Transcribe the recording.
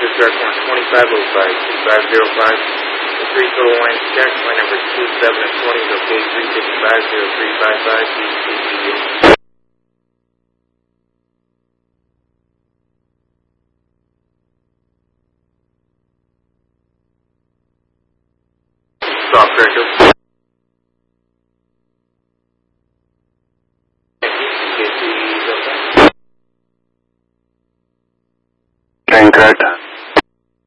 Discharge form 2505, 2505. The 3 total line check, line number 27 and 20 is okay, 355, 0355, DCCU. Stop, Director. Thank you. CKC, Train correct.